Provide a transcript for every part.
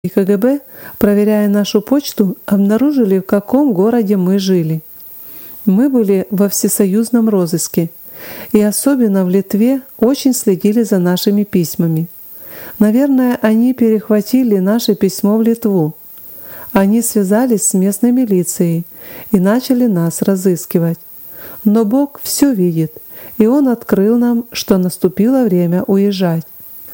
и КГБ, проверяя нашу почту, обнаружили, в каком городе мы жили. Мы были во всесоюзном розыске, и особенно в Литве очень следили за нашими письмами. Наверное, они перехватили наше письмо в Литву. Они связались с местной милицией и начали нас разыскивать. Но Бог все видит, и Он открыл нам, что наступило время уезжать.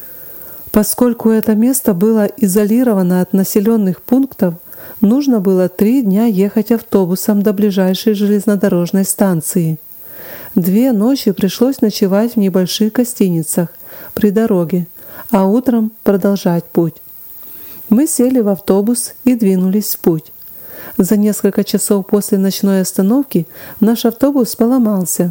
Поскольку это место было изолировано от населенных пунктов, нужно было 3 дня ехать автобусом до ближайшей железнодорожной станции. 2 ночи пришлось ночевать в небольших гостиницах при дороге, а утром продолжать путь. Мы сели в автобус и двинулись в путь. За несколько часов после ночной остановки наш автобус поломался.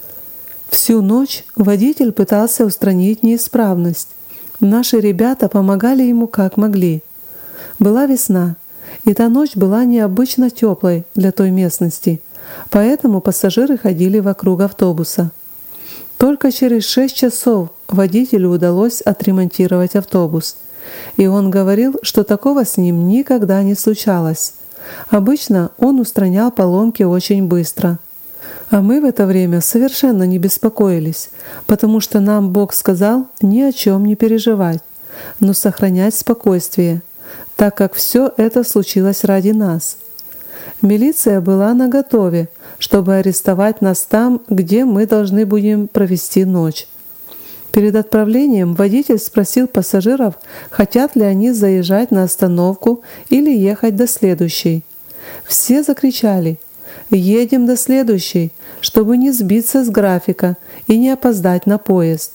Всю ночь водитель пытался устранить неисправность. Наши ребята помогали ему как могли. Была весна, и та ночь была необычно теплой для той местности, поэтому пассажиры ходили вокруг автобуса. Только через 6 часов водителю удалось отремонтировать автобус, и он говорил, что такого с ним никогда не случалось. Обычно он устранял поломки очень быстро. А мы в это время совершенно не беспокоились, потому что нам Бог сказал ни о чем не переживать, но сохранять спокойствие, так как все это случилось ради нас. Милиция была наготове, чтобы арестовать нас там, где мы должны будем провести ночь. Перед отправлением водитель спросил пассажиров, хотят ли они заезжать на остановку или ехать до следующей. Все закричали: «Едем до следующей, чтобы не сбиться с графика и не опоздать на поезд».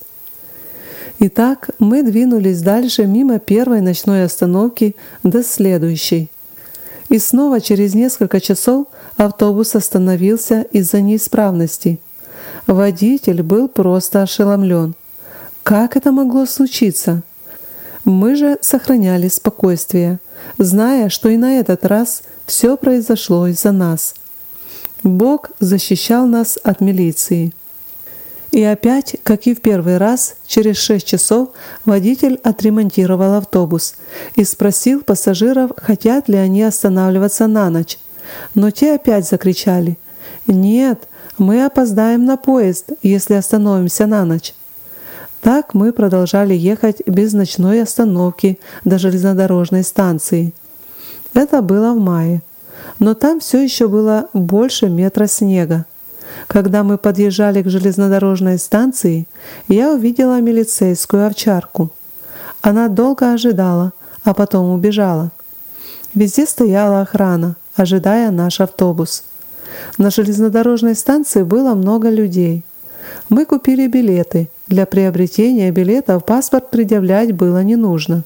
Итак, мы двинулись дальше мимо первой ночной остановки до следующей. И снова через несколько часов автобус остановился из-за неисправности. Водитель был просто ошеломлен. Как это могло случиться? Мы же сохраняли спокойствие, зная, что и на этот раз все произошло из-за нас. Бог защищал нас от милиции. И опять, как и в первый раз, через 6 часов водитель отремонтировал автобус и спросил пассажиров, хотят ли они останавливаться на ночь. Но те опять закричали: «Нет, мы опоздаем на поезд, если остановимся на ночь». Так мы продолжали ехать без ночной остановки до железнодорожной станции. Это было в мае, но там все еще было больше метра снега. Когда мы подъезжали к железнодорожной станции, я увидела милицейскую овчарку. Она долго ожидала, а потом убежала. Везде стояла охрана, ожидая наш автобус. На железнодорожной станции было много людей. Мы купили билеты. Для приобретения билетов паспорт предъявлять было не нужно.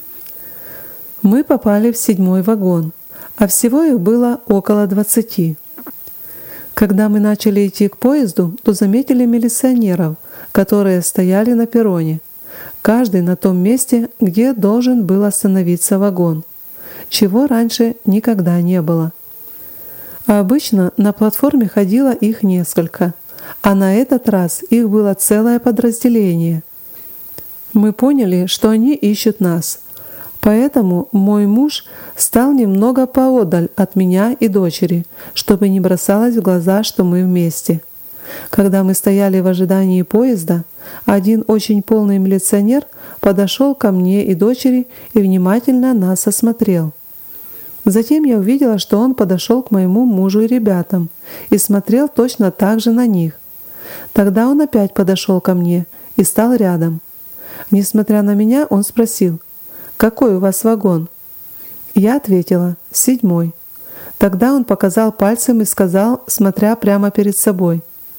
Мы попали в 7-й вагон, а всего их было около 20. Когда мы начали идти к поезду, то заметили милиционеров, которые стояли на перроне, каждый на том месте, где должен был остановиться вагон, чего раньше никогда не было. А обычно на платформе ходило их несколько, а на этот раз их было целое подразделение. Мы поняли, что они ищут нас, поэтому мой муж стал немного поодаль от меня и дочери, чтобы не бросалось в глаза, что мы вместе. Когда мы стояли в ожидании поезда, один очень полный милиционер подошел ко мне и дочери и внимательно нас осмотрел. Затем я увидела, что он подошел к моему мужу и ребятам и смотрел точно так же на них. Тогда он опять подошел ко мне и стал рядом. Несмотря на меня, он спросил: «Какой у вас вагон?» Я ответила: «7-й». Тогда он показал пальцем и сказал, смотря прямо перед собой: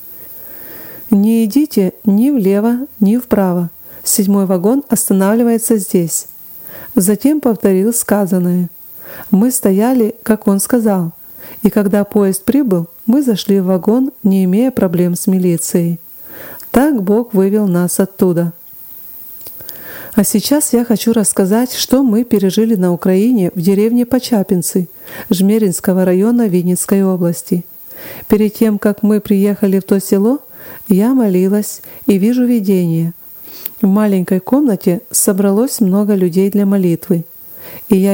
«Не идите ни влево, ни вправо. 7-й вагон останавливается здесь». Затем повторил сказанное. Мы стояли, как он сказал, и когда поезд прибыл, мы зашли в вагон, не имея проблем с милицией. Так Бог вывел нас оттуда. А сейчас я хочу рассказать, что мы пережили на Украине в деревне Почапинцы Жмеринского района Винницкой области. Перед тем, как мы приехали в то село, я молилась и вижу видение. В маленькой комнате собралось много людей для молитвы. И я